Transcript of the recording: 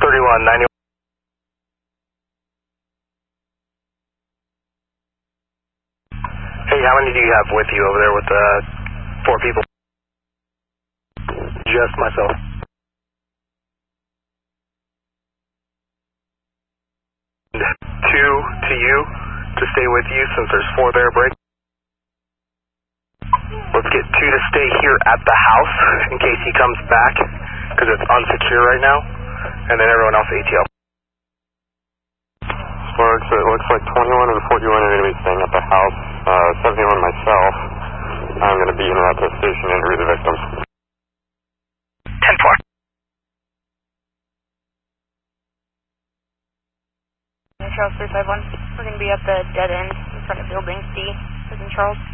31, 91. Hey, how many do you have with you over there with the 4 people? Just myself. 2 to you to stay with you since there's 4 there, break. Let's get 2 to stay here at the house in case he comes back because it's unsecure right now, and then everyone else ATL. Sparks, it looks like 21 and 41 are going to be staying at the house. 71 myself. I'm going to be en route to the station to interview the victims. 10-4. Charles 351. We're going to be at the dead end in front of Building C. This is in Charles.